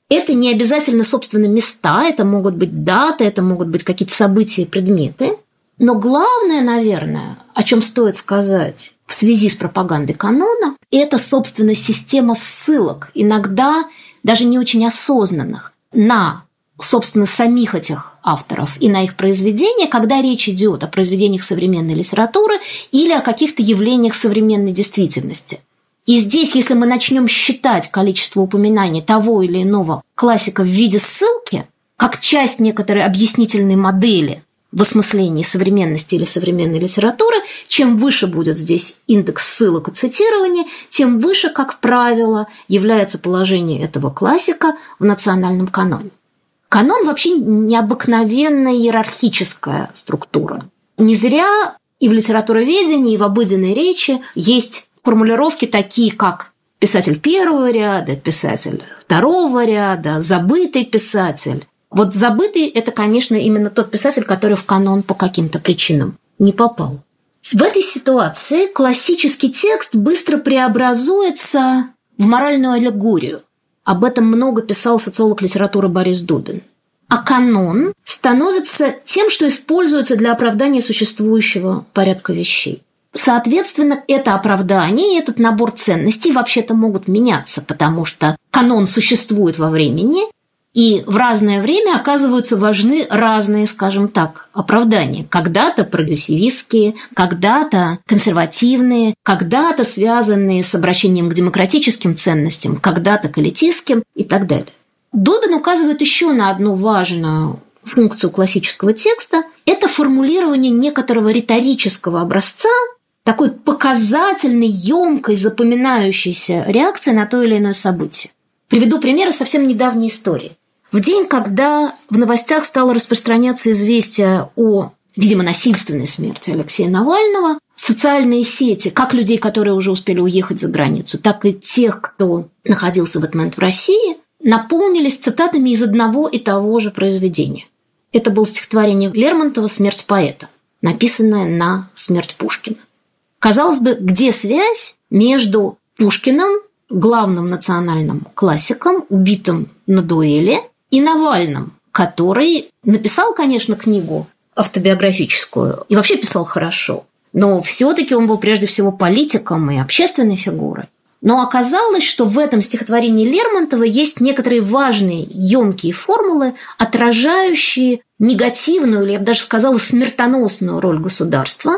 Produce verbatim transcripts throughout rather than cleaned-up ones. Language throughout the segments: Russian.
Это не обязательно, собственно, места, это могут быть даты, это могут быть какие-то события и предметы. Но главное, наверное, о чем стоит сказать в связи с пропагандой канона, это, собственно, система ссылок, иногда даже не очень осознанных, на, собственно, самих этих авторов и на их произведения, когда речь идет о произведениях современной литературы или о каких-то явлениях современной действительности. И здесь, если мы начнем считать количество упоминаний того или иного классика в виде ссылки, как часть некоторой объяснительной модели в осмыслении современности или современной литературы, чем выше будет здесь индекс ссылок и цитирования, тем выше, как правило, является положение этого классика в национальном каноне. Канон вообще необыкновенная иерархическая структура. Не зря и в литературоведении, и в обыденной речи есть формулировки такие, как писатель первого ряда, писатель второго ряда, забытый писатель. Вот забытый – это, конечно, именно тот писатель, который в канон по каким-то причинам не попал. В этой ситуации классический текст быстро преобразуется в моральную аллегорию. Об этом много писал социолог литературы Борис Дубин. А канон становится тем, что используется для оправдания существующего порядка вещей. Соответственно, это оправдание и этот набор ценностей вообще-то могут меняться, потому что канон существует во времени, и в разное время оказываются важны разные, скажем так, оправдания. Когда-то прогрессивистские, когда-то консервативные, когда-то связанные с обращением к демократическим ценностям, когда-то к элитистским и так далее. Дубин указывает еще на одну важную функцию классического текста. Это формулирование некоторого риторического образца, такой показательной, емкой, запоминающейся реакции на то или иное событие. Приведу примеры совсем недавней истории. В день, когда в новостях стало распространяться известие о, видимо, насильственной смерти Алексея Навального, социальные сети, как людей, которые уже успели уехать за границу, так и тех, кто находился в этот момент в России, наполнились цитатами из одного и того же произведения. Это было стихотворение Лермонтова «Смерть поэта», написанное на смерть Пушкина. Казалось бы, где связь между Пушкиным, главным национальным классиком, убитым на дуэли, и Навальным, который написал, конечно, книгу автобиографическую и вообще писал хорошо, но все-таки он был прежде всего политиком и общественной фигурой. Но оказалось, что в этом стихотворении Лермонтова есть некоторые важные, емкие формулы, отражающие негативную, или я бы даже сказала, смертоносную роль государства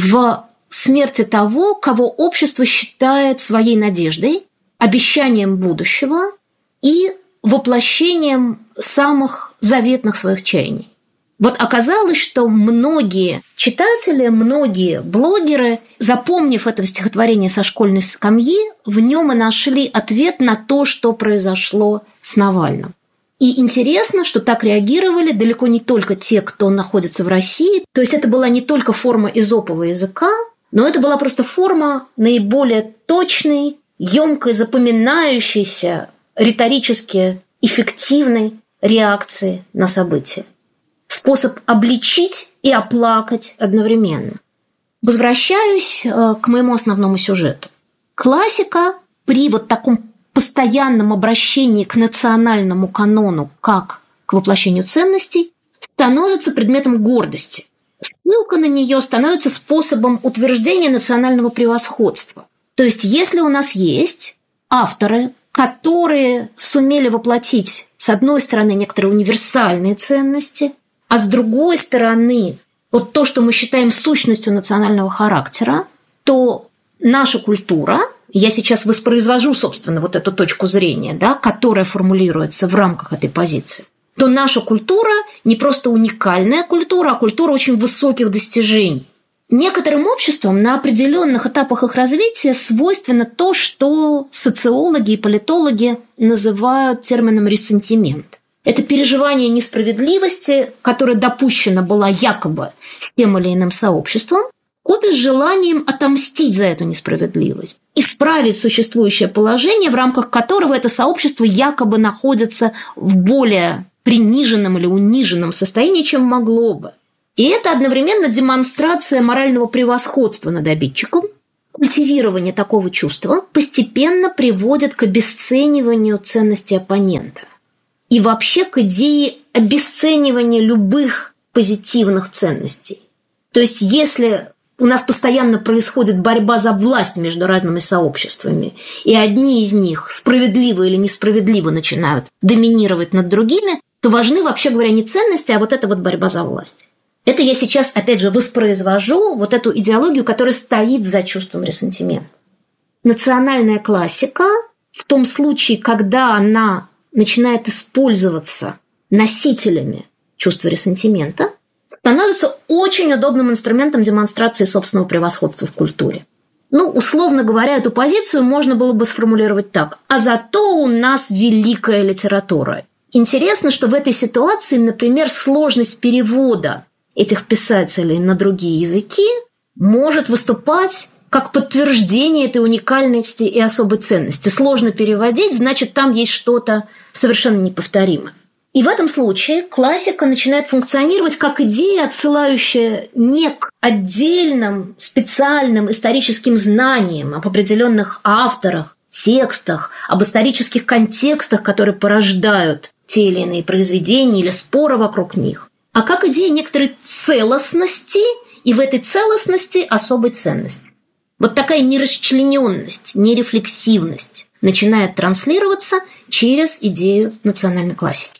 в смерти того, кого общество считает своей надеждой, обещанием будущего и воплощением самых заветных своих чаяний. Вот оказалось, что многие читатели, многие блогеры, запомнив это стихотворение со школьной скамьи, в нем и нашли ответ на то, что произошло с Навальным. И интересно, что так реагировали далеко не только те, кто находится в России. То есть это была не только форма эзопового языка, но это была просто форма наиболее точной, емкой, запоминающейся, риторически эффективной реакции на события. Способ обличить и оплакать одновременно. Возвращаюсь к моему основному сюжету. Классика при вот таком постоянном обращении к национальному канону, как к воплощению ценностей, становится предметом гордости. Ссылка на нее становится способом утверждения национального превосходства. То есть, если у нас есть авторы, которые сумели воплотить, с одной стороны, некоторые универсальные ценности, а с другой стороны, вот то, что мы считаем сущностью национального характера, то наша культура, я сейчас воспроизвожу, собственно, вот эту точку зрения, да, которая формулируется в рамках этой позиции, то наша культура не просто уникальная культура, а культура очень высоких достижений. Некоторым обществам на определенных этапах их развития свойственно то, что социологи и политологи называют термином «ресентимент». Это переживание несправедливости, которое допущено было якобы с тем или иным сообществом, вкупе с желанием отомстить за эту несправедливость, исправить существующее положение, в рамках которого это сообщество якобы находится в более приниженном или униженном состоянии, чем могло бы. И это одновременно демонстрация морального превосходства над обидчиком. Культивирование такого чувства постепенно приводит к обесцениванию ценности оппонента. и вообще к идее обесценивания любых позитивных ценностей. То есть если у нас постоянно происходит борьба за власть между разными сообществами, и одни из них справедливо или несправедливо начинают доминировать над другими, то важны, вообще говоря, не ценности, а вот эта вот борьба за власть. Это я сейчас, опять же, воспроизвожу вот эту идеологию, которая стоит за чувством ресентимента. Национальная классика в том случае, когда она начинает использоваться носителями чувства ресентимента, становится очень удобным инструментом демонстрации собственного превосходства в культуре. Ну, условно говоря, эту позицию можно было бы сформулировать так. А зато у нас великая литература. Интересно, что в этой ситуации, например, сложность перевода этих писателей на другие языки может выступать как подтверждение этой уникальности и особой ценности. Сложно переводить, значит, там есть что-то совершенно неповторимое. И в этом случае классика начинает функционировать как идея, отсылающая не к отдельным специальным историческим знаниям об определенных авторах, текстах, об исторических контекстах, которые порождают те или иные произведения или споры вокруг них, а как идея некоторой целостности и в этой целостности особой ценности. Вот такая нерасчлененность, нерефлексивность начинает транслироваться через идею национальной классики.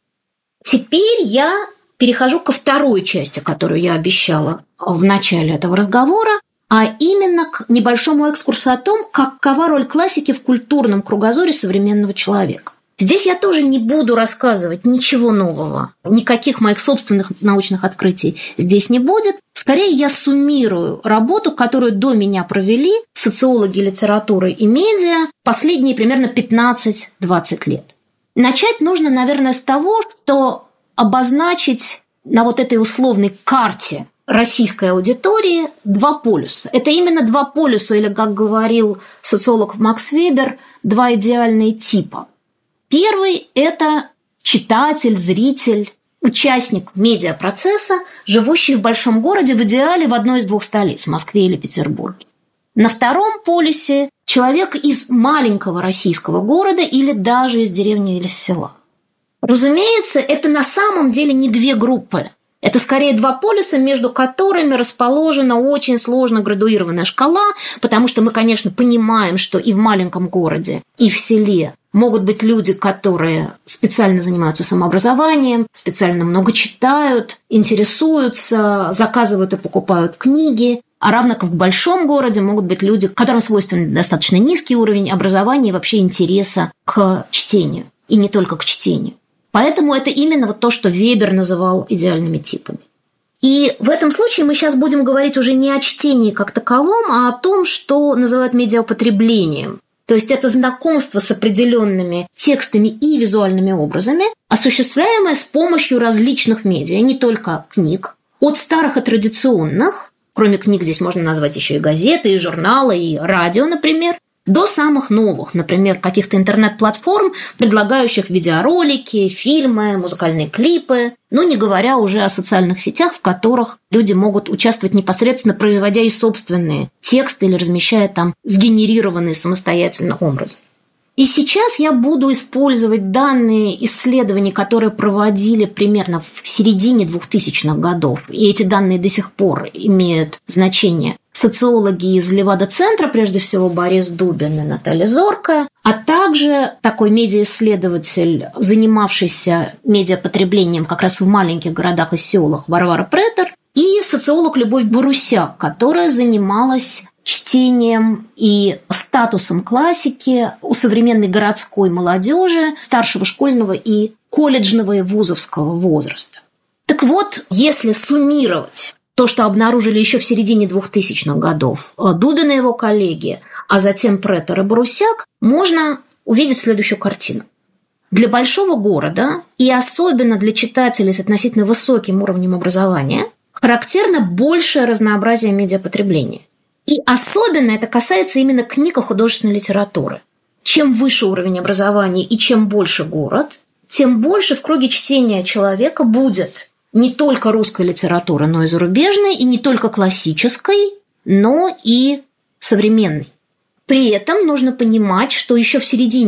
Теперь я перехожу ко второй части, которую я обещала в начале этого разговора, а именно к небольшому экскурсу о том, какова роль классики в культурном кругозоре современного человека. Здесь я тоже не буду рассказывать ничего нового, никаких моих собственных научных открытий здесь не будет. Скорее, я суммирую работу, которую до меня провели социологи литературы и медиа последние примерно пятнадцать-двадцать лет. Начать нужно, наверное, с того, что обозначить на вот этой условной карте российской аудитории два полюса. Это именно два полюса, или, как говорил социолог Макс Вебер, два идеальные типа. Первый – это читатель, зритель, участник медиапроцесса, живущий в большом городе, в идеале в одной из двух столиц – Москве или Петербурге. На втором полюсе – человек из маленького российского города или даже из деревни или села. Разумеется, это на самом деле не две группы. Это скорее два полюса, между которыми расположена очень сложно градуированная шкала, потому что мы, конечно, понимаем, что и в маленьком городе, и в селе могут быть люди, которые специально занимаются самообразованием, специально много читают, интересуются, заказывают и покупают книги. А равно как в большом городе могут быть люди, которым свойственен достаточно низкий уровень образования и вообще интереса к чтению. И не только к чтению. Поэтому это именно вот то, что Вебер называл идеальными типами. И в этом случае мы сейчас будем говорить уже не о чтении как таковом, а о том, что называют медиапотреблением. То есть это знакомство с определенными текстами и визуальными образами, осуществляемое с помощью различных медиа, не только книг, от старых и традиционных, кроме книг здесь можно назвать еще и газеты, и журналы, и радио, например, до самых новых, например, каких-то интернет-платформ, предлагающих видеоролики, фильмы, музыкальные клипы, но не говоря уже о социальных сетях, в которых люди могут участвовать непосредственно, производя и собственные тексты или размещая там сгенерированные самостоятельно образы. И сейчас я буду использовать данные исследований, которые проводили примерно в середине двухтысячных годов, и эти данные до сих пор имеют значение. Социологи из Левада-центра, прежде всего Борис Дубин и Наталья Зоркая, а также такой медиаисследователь, занимавшийся медиапотреблением как раз в маленьких городах и селах, Варвара Претер, и социолог Любовь Борусяк, которая занималась чтением и статусом классики у современной городской молодежи старшего школьного и колледжного и вузовского возраста. Так вот, если суммировать то, что обнаружили еще в середине двухтысячных годов Дубин и его коллеги, а затем Претер и Борусяк, можно увидеть следующую картину. Для большого города, и особенно для читателей с относительно высоким уровнем образования, характерно большее разнообразие медиапотребления. И особенно это касается именно книг и художественной литературы. Чем выше уровень образования и чем больше город, тем больше в круге чтения человека будет не только русской литературы, но и зарубежной, и не только классической, но и современной. При этом нужно понимать, что еще в середине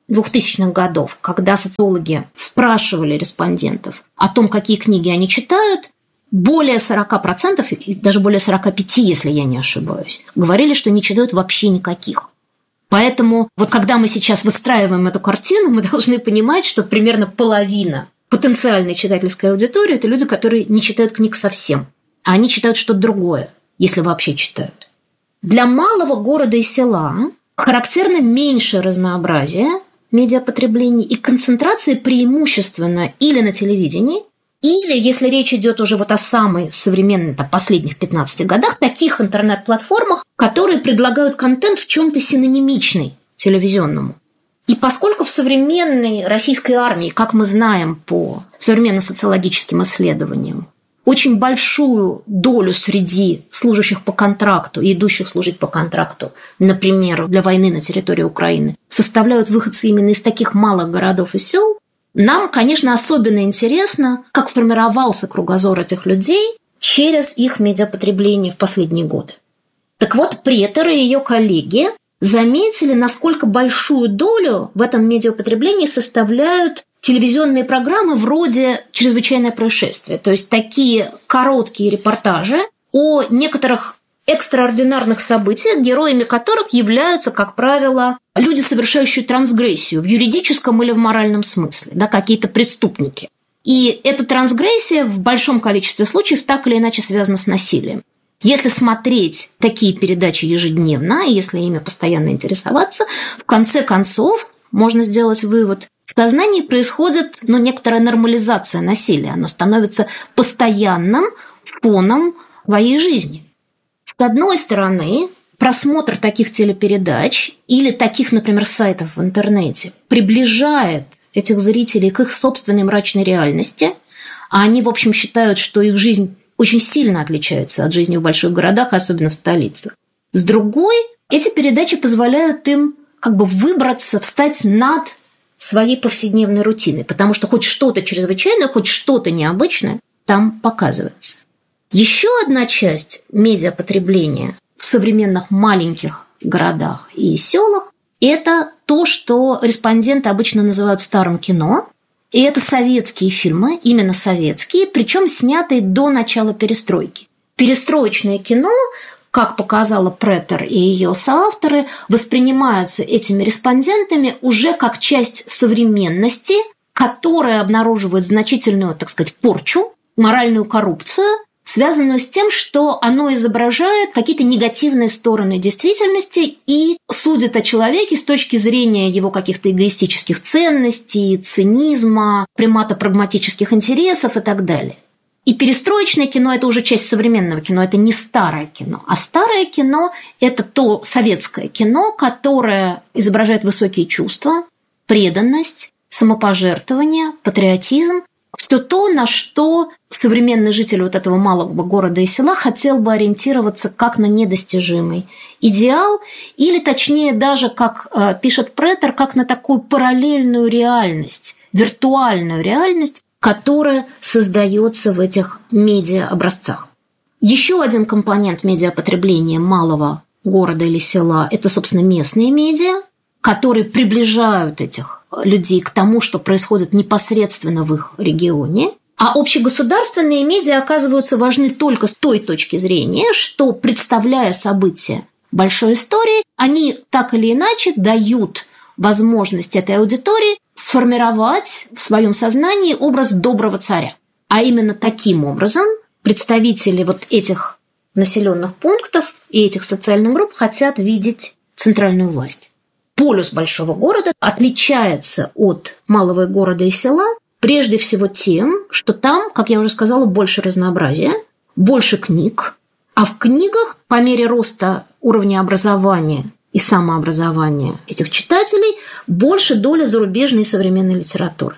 двухтысячных годов, когда социологи спрашивали респондентов о том, какие книги они читают, более сорок процентов, даже более сорок пять процентов, если я не ошибаюсь, говорили, что не читают вообще никаких. Поэтому вот когда мы сейчас выстраиваем эту картину, мы должны понимать, что примерно половина потенциальной читательской аудитории – это люди, которые не читают книг совсем, а они читают что-то другое, если вообще читают. Для малого города и села характерно меньшее разнообразие медиапотребления и концентрация преимущественно или на телевидении, или, если речь идет уже вот о самой современной, там, последних пятнадцати годах, таких интернет-платформах, которые предлагают контент в чем-то синонимичный телевизионному. И поскольку в современной российской армии, как мы знаем по современным социологическим исследованиям, очень большую долю среди служащих по контракту и идущих служить по контракту, например, для войны на территории Украины, составляют выходцы именно из таких малых городов и сел, нам, конечно, особенно интересно, как формировался кругозор этих людей через их медиапотребление в последние годы. Так вот, Претер и ее коллеги заметили, насколько большую долю в этом медиапотреблении составляют телевизионные программы вроде «Чрезвычайное происшествие», то есть такие короткие репортажи о некоторых экстраординарных событиях, героями которых являются, как правило, люди, совершающие трансгрессию в юридическом или в моральном смысле, да, какие-то преступники. И эта трансгрессия в большом количестве случаев так или иначе связана с насилием. Если смотреть такие передачи ежедневно, если ими постоянно интересоваться, в конце концов можно сделать вывод: в сознании происходит, ну, некоторая нормализация насилия, оно становится постоянным фоном твоей жизни. С одной стороны, просмотр таких телепередач или таких, например, сайтов в интернете приближает этих зрителей к их собственной мрачной реальности, а они, в общем, считают, что их жизнь очень сильно отличается от жизни в больших городах, особенно в столицах. С другой, эти передачи позволяют им как бы выбраться, встать над своей повседневной рутиной, потому что хоть что-то чрезвычайное, хоть что-то необычное там показывается. Еще одна часть медиапотребления в современных маленьких городах и селах – это то, что респонденты обычно называют старым кино. И это советские фильмы, именно советские, причем снятые до начала перестройки. Перестроечное кино, как показала Претер и ее соавторы, воспринимаются этими респондентами уже как часть современности, которая обнаруживает значительную, так сказать, порчу, моральную коррупцию, связанную с тем, что оно изображает какие-то негативные стороны действительности и судит о человеке с точки зрения его каких-то эгоистических ценностей, цинизма, примата прагматических интересов и так далее. И перестроечное кино – это уже часть современного кино, это не старое кино. А старое кино – это то советское кино, которое изображает высокие чувства, преданность, самопожертвование, патриотизм. Все то, на что современный житель вот этого малого города и села хотел бы ориентироваться как на недостижимый идеал, или, точнее, даже, как э, пишет Претер, как на такую параллельную реальность, виртуальную реальность, которая создается в этих медиа-образцах. Еще один компонент медиапотребления малого города или села – это, собственно, местные медиа, которые приближают этих людей к тому, что происходит непосредственно в их регионе. А общегосударственные медиа оказываются важны только с той точки зрения, что, представляя события большой истории, они так или иначе дают возможность этой аудитории сформировать в своем сознании образ доброго царя. А именно таким образом представители вот этих населенных пунктов и этих социальных групп хотят видеть центральную власть. Полюс большого города отличается от малого города и села прежде всего тем, что там, как я уже сказала, больше разнообразия, больше книг, а в книгах по мере роста уровня образования и самообразования этих читателей больше доля зарубежной и современной литературы.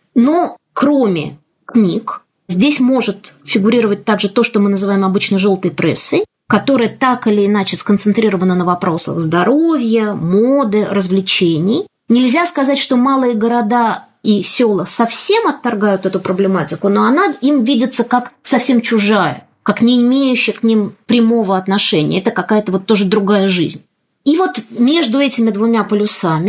Но кроме книг здесь может фигурировать также то, что мы называем обычно желтой прессой, которая так или иначе сконцентрирована на вопросах здоровья, моды, развлечений. Нельзя сказать, что малые города и села совсем отторгают эту проблематику, но она им видится как совсем чужая, как не имеющая к ним прямого отношения. Это какая-то вот тоже другая жизнь. И вот между этими двумя полюсами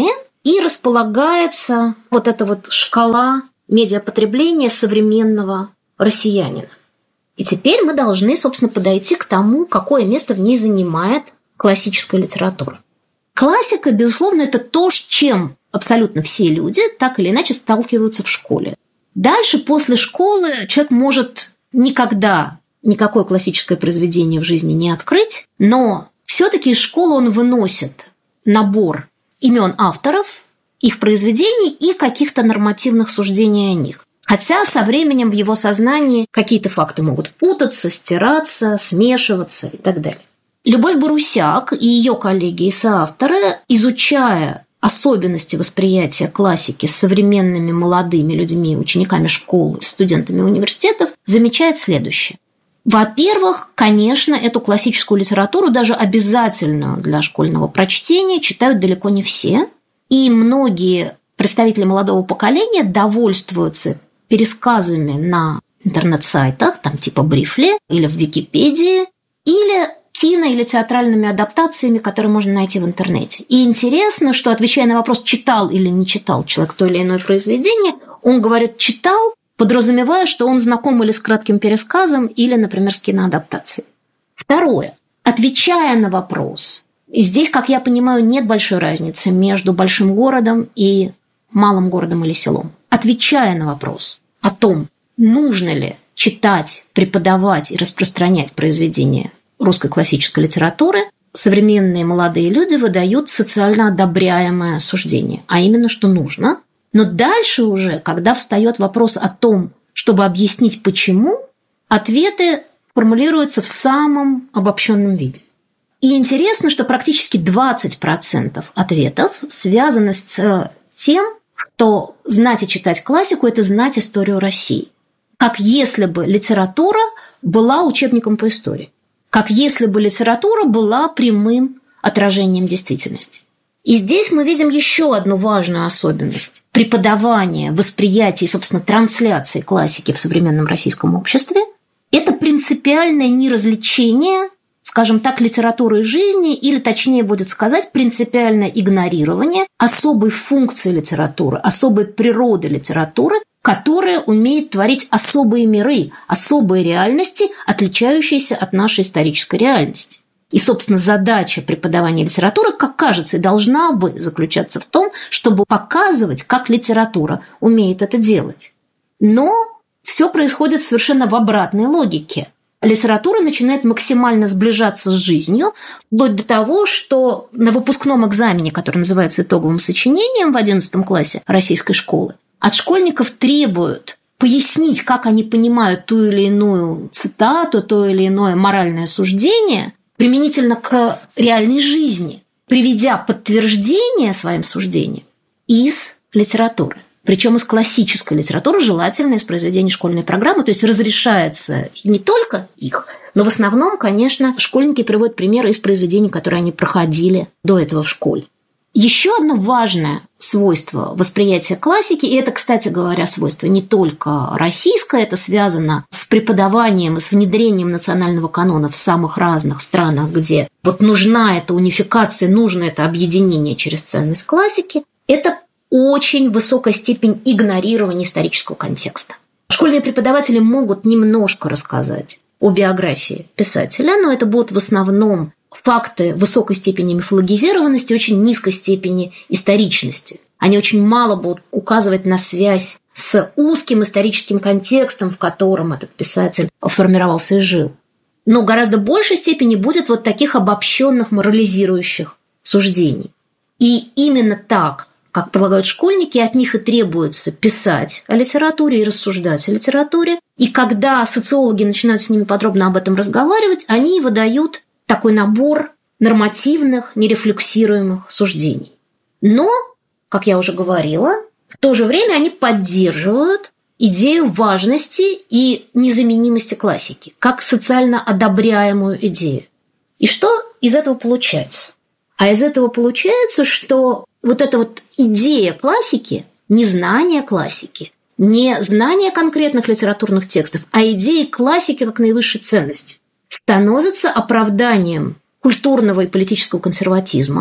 и располагается вот эта вот шкала медиапотребления современного россиянина. И теперь мы должны, собственно, подойти к тому, какое место в ней занимает классическая литература. Классика, безусловно, это то, с чем абсолютно все люди так или иначе сталкиваются в школе. Дальше, после школы, человек может никогда никакое классическое произведение в жизни не открыть, но все-таки из школы он выносит набор имен авторов, их произведений и каких-то нормативных суждений о них. Хотя со временем в его сознании какие-то факты могут путаться, стираться, смешиваться и так далее. Любовь Борусяк и ее коллеги и соавторы, изучая особенности восприятия классики с современными молодыми людьми, учениками школ, студентами университетов, замечает следующее. Во-первых, конечно, эту классическую литературу, даже обязательную для школьного прочтения, читают далеко не все, и многие представители молодого поколения довольствуются пересказами на интернет-сайтах, там типа Брифли, или в Википедии, или кино- или театральными адаптациями, которые можно найти в интернете. И интересно, что, отвечая на вопрос, читал или не читал человек то или иное произведение, он говорит «читал», подразумевая, что он знаком или с кратким пересказом, или, например, с киноадаптацией. Второе. Отвечая на вопрос, и здесь, как я понимаю, нет большой разницы между большим городом и малым городом или селом. Отвечая на вопрос о том, нужно ли читать, преподавать и распространять произведения русской классической литературы, современные молодые люди выдают социально одобряемое суждение, а именно, что нужно. Но дальше уже, когда встает вопрос о том, чтобы объяснить почему, ответы формулируются в самом обобщенном виде. И интересно, что практически двадцать процентов ответов связаны с тем, что знать и читать классику – это знать историю России. Как если бы литература была учебником по истории. Как если бы литература была прямым отражением действительности. И здесь мы видим еще одну важную особенность преподавания, восприятия и, собственно, трансляции классики в современном российском обществе. Это принципиальное неразличение, скажем так, литературы и жизни, или, точнее будет сказать, принципиальное игнорирование особой функции литературы, особой природы литературы, которая умеет творить особые миры, особые реальности, отличающиеся от нашей исторической реальности. И, собственно, задача преподавания литературы, как кажется, и должна бы заключаться в том, чтобы показывать, как литература умеет это делать. Но все происходит совершенно в обратной логике. Литература начинает максимально сближаться с жизнью, вплоть до того, что на выпускном экзамене, который называется итоговым сочинением в одиннадцатом классе российской школы, от школьников требуют пояснить, как они понимают ту или иную цитату, то или иное моральное суждение применительно к реальной жизни, приведя подтверждение своим суждениям из литературы. Причем из классической литературы, желательно из произведений школьной программы, то есть разрешается не только их, но в основном, конечно, школьники приводят примеры из произведений, которые они проходили до этого в школе. Еще одно важное свойство восприятия классики, и это, кстати говоря, свойство не только российское, это связано с преподаванием и с внедрением национального канона в самых разных странах, где вот нужна эта унификация, нужно это объединение через ценность классики, это очень высокая степень игнорирования исторического контекста. Школьные преподаватели могут немножко рассказать о биографии писателя, но это будут в основном факты высокой степени мифологизированности, очень низкой степени историчности. Они очень мало будут указывать на связь с узким историческим контекстом, в котором этот писатель формировался и жил. Но в гораздо большей степени будет вот таких обобщенных морализирующих суждений. И именно так, как предлагают школьники, от них и требуется писать о литературе и рассуждать о литературе. И когда социологи начинают с ними подробно об этом разговаривать, они выдают такой набор нормативных, нерефлексируемых суждений. Но, как я уже говорила, в то же время они поддерживают идею важности и незаменимости классики, как социально одобряемую идею. И что из этого получается? А из этого получается, что вот эта вот идея классики, не знание классики, не знание конкретных литературных текстов, а идея классики как наивысшей ценности становится оправданием культурного и политического консерватизма,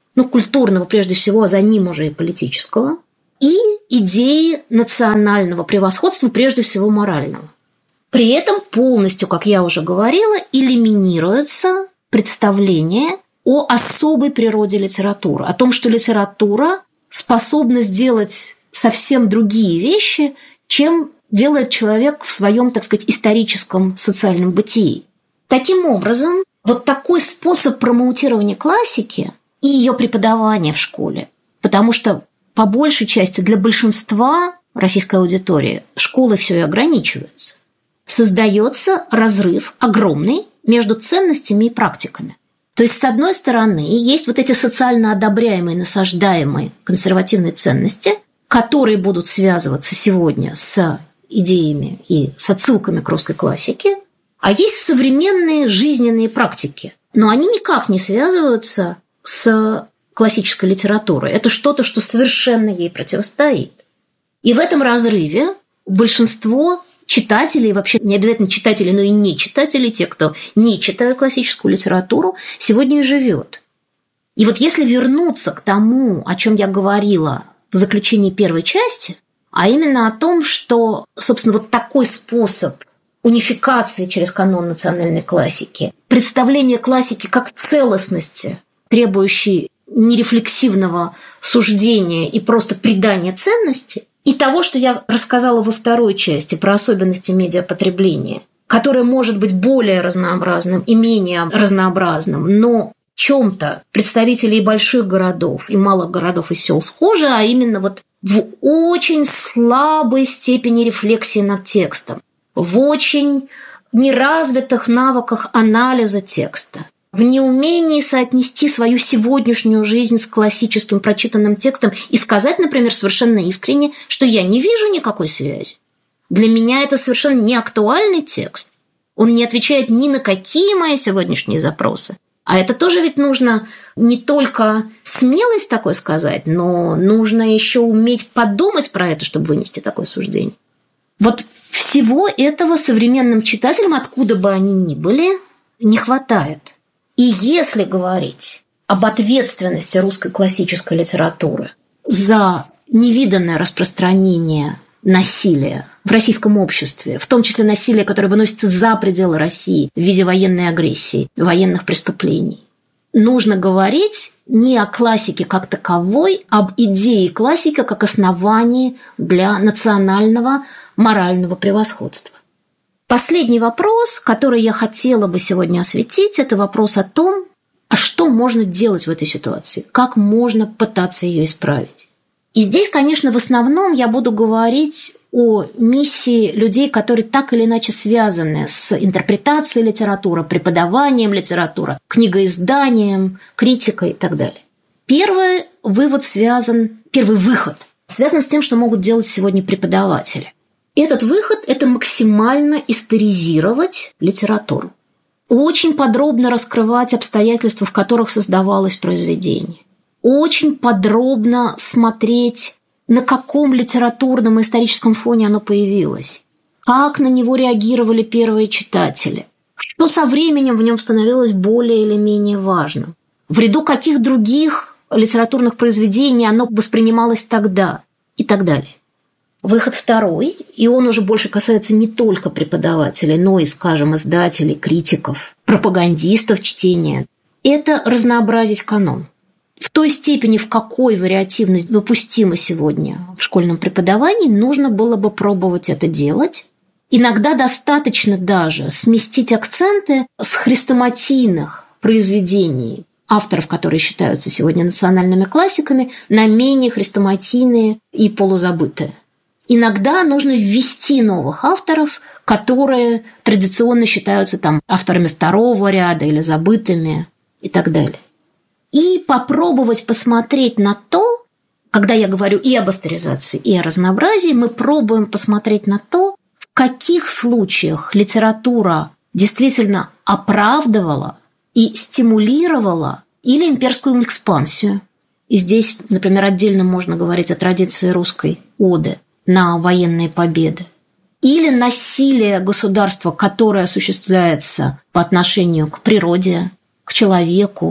ну, культурного прежде всего, а за ним уже и политического, и идеи национального превосходства, прежде всего морального. При этом полностью, как я уже говорила, элиминируется представление о особой природе литературы, о том, что литература способна сделать совсем другие вещи, чем делает человек в своем, так сказать, историческом социальном бытии. Таким образом, вот такой способ промоутирования классики и ее преподавания в школе, потому что по большей части для большинства российской аудитории школы все и ограничиваются, создается разрыв огромный между ценностями и практиками. То есть, с одной стороны, есть вот эти социально одобряемые, насаждаемые консервативные ценности, которые будут связываться сегодня с идеями и с отсылками к русской классике, а есть современные жизненные практики, но они никак не связываются с классической литературой. Это что-то, что совершенно ей противостоит. И в этом разрыве большинство читателей, вообще не обязательно читатели, но и не читатели, те, кто не читает классическую литературу, сегодня и живет. И вот если вернуться к тому, о чем я говорила в заключении первой части, а именно о том, что, собственно, вот такой способ унификации через канон национальной классики, представление классики как целостности, требующей нерефлексивного суждения и просто придания ценности, и того, что я рассказала во второй части про особенности медиапотребления, которое может быть более разнообразным и менее разнообразным, но в чем-то представители и больших городов, и малых городов, и сел схожи, а именно вот в очень слабой степени рефлексии над текстом, в очень неразвитых навыках анализа текста, в неумении соотнести свою сегодняшнюю жизнь с классическим прочитанным текстом и сказать, например, совершенно искренне, что я не вижу никакой связи. Для меня это совершенно не актуальный текст. Он не отвечает ни на какие мои сегодняшние запросы. А это тоже ведь нужно не только смелость такой сказать, но нужно еще уметь подумать про это, чтобы вынести такое суждение. Вот всего этого современным читателям, откуда бы они ни были, не хватает. И если говорить об ответственности русской классической литературы за невиданное распространение насилия в российском обществе, в том числе насилия, которое выносится за пределы России в виде военной агрессии, военных преступлений, нужно говорить не о классике как таковой, а об идее классики как основании для национального морального превосходства. Последний вопрос, который я хотела бы сегодня осветить, это вопрос о том, а что можно делать в этой ситуации, как можно пытаться ее исправить. И здесь, конечно, в основном я буду говорить о миссии людей, которые так или иначе связаны с интерпретацией литературы, преподаванием литературы, книгоизданием, критикой и так далее. Первый вывод связан, первый выход связан с тем, что могут делать сегодня преподаватели. Этот выход – это максимально историзировать литературу. Очень подробно раскрывать обстоятельства, в которых создавалось произведение. Очень подробно смотреть, на каком литературном и историческом фоне оно появилось. Как на него реагировали первые читатели. Что со временем в нем становилось более или менее важным. В ряду каких других литературных произведений оно воспринималось тогда и так далее. Выход второй, и он уже больше касается не только преподавателей, но и, скажем, издателей, критиков, пропагандистов чтения, это разнообразить канон. В той степени, в какой вариативность допустима сегодня в школьном преподавании, нужно было бы пробовать это делать. Иногда достаточно даже сместить акценты с хрестоматийных произведений авторов, которые считаются сегодня национальными классиками, на менее хрестоматийные и полузабытые. Иногда нужно ввести новых авторов, которые традиционно считаются там авторами второго ряда или забытыми и так далее. И попробовать посмотреть на то, когда я говорю и об историзации, и о разнообразии, мы пробуем посмотреть на то, в каких случаях литература действительно оправдывала и стимулировала или имперскую экспансию. И здесь, например, отдельно можно говорить о традиции русской оды на военные победы, или насилие государства, которое осуществляется по отношению к природе, к человеку,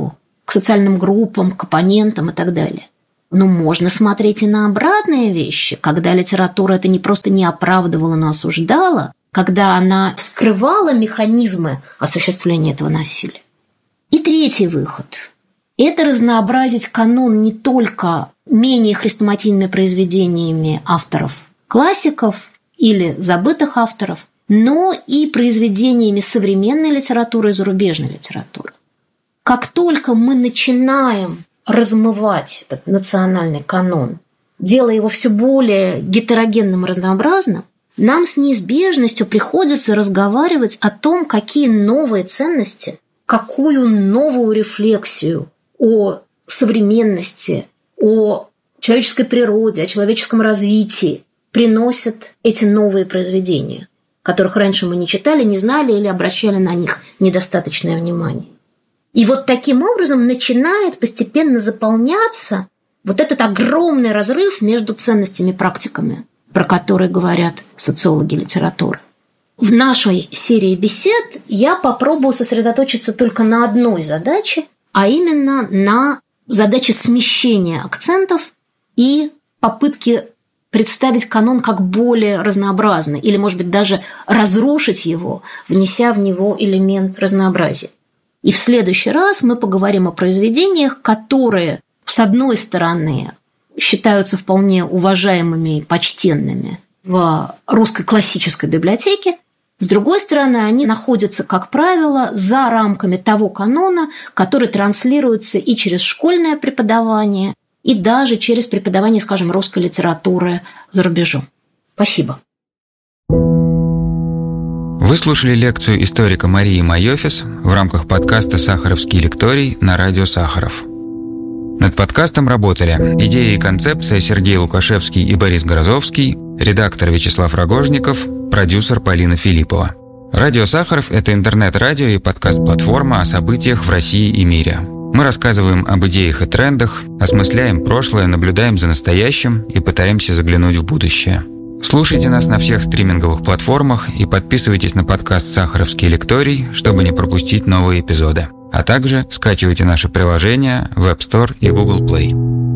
к социальным группам, к оппонентам и так далее. Но можно смотреть и на обратные вещи, когда литература это не просто не оправдывала, но осуждала, когда она вскрывала механизмы осуществления этого насилия. И третий выход – это разнообразить канон не только менее хрестоматийными произведениями авторов-классиков или забытых авторов, но и произведениями современной литературы и зарубежной литературы. Как только мы начинаем размывать этот национальный канон, делая его все более гетерогенным и разнообразным, нам с неизбежностью приходится разговаривать о том, какие новые ценности, какую новую рефлексию о современности, о человеческой природе, о человеческом развитии приносят эти новые произведения, которых раньше мы не читали, не знали или обращали на них недостаточное внимание. И вот таким образом начинает постепенно заполняться вот этот огромный разрыв между ценностями и практиками, про которые говорят социологи литературы. В нашей серии бесед я попробую сосредоточиться только на одной задаче, а именно на задаче смещения акцентов и попытки представить канон как более разнообразный или, может быть, даже разрушить его, внеся в него элемент разнообразия. И в следующий раз мы поговорим о произведениях, которые, с одной стороны, считаются вполне уважаемыми и почтенными в русской классической библиотеке, с другой стороны, они находятся, как правило, за рамками того канона, который транслируется и через школьное преподавание, и даже через преподавание, скажем, русской литературы за рубежом. Спасибо. Вы слушали лекцию историка Марии Майофис в рамках подкаста «Сахаровский лекторий» на радио Сахаров. Над подкастом работали идея и концепция Сергей Лукашевский и Борис Грозовский, редактор Вячеслав Рогожников, продюсер Полина Филиппова. Радио Сахаров – это интернет-радио и подкаст-платформа о событиях в России и мире. Мы рассказываем об идеях и трендах, осмысляем прошлое, наблюдаем за настоящим и пытаемся заглянуть в будущее. Слушайте нас на всех стриминговых платформах и подписывайтесь на подкаст «Сахаровский лекторий», чтобы не пропустить новые эпизоды. А также скачивайте наши приложения в App Store и Google Play.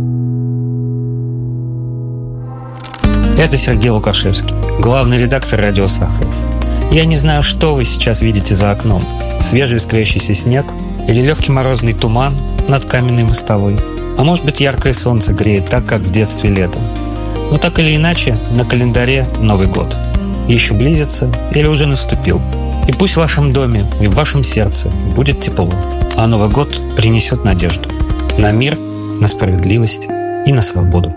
Это Сергей Лукашевский, главный редактор «Радио Сахаров». Я не знаю, что вы сейчас видите за окном. Свежий искрящийся снег или легкий морозный туман над каменной мостовой. А может быть, яркое солнце греет так, как в детстве летом. Но так или иначе, на календаре Новый год. Еще близится или уже наступил. И пусть в вашем доме и в вашем сердце будет тепло, а Новый год принесет надежду на мир, на справедливость и на свободу.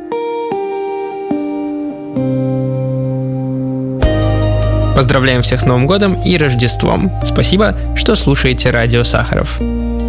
Поздравляем всех с Новым годом и Рождеством. Спасибо, что слушаете радио Сахаров.